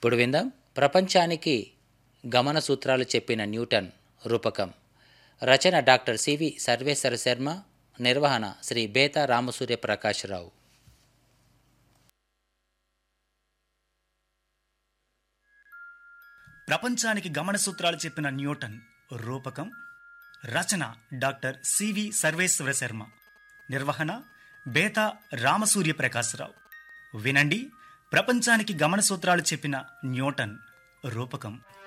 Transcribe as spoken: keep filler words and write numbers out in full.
ఇప్పుడు విందాం ప్రపంచానికి గమన సూత్రాలు చెప్పిన న్యూటన్ రూపకం. రచన డాక్టర్ సివి సర్వేశ్వర శర్మ, నిర్వహణ శ్రీ బేతా రామసూర్య ప్రకాశ్రావు. ప్రపంచానికి గమన సూత్రాలు చెప్పిన న్యూటన్ రూపకం. రచన డాక్టర్ సివి సర్వేశ్వర శర్మ, నిర్వహణ బేతా రామసూర్య ప్రకాశ్రావు. వినండి ప్రపంచానికి గమన సూత్రాలు చెప్పిన న్యూటన్ రూపకం.